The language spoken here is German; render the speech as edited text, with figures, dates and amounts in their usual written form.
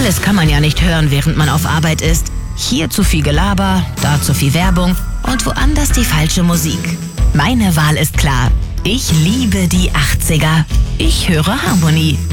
Alles kann man ja nicht hören, während man auf Arbeit ist. Hier zu viel Gelaber, da zu viel Werbung und woanders die falsche Musik. Meine Wahl ist klar. Ich liebe die 80er. Ich höre Harmonie.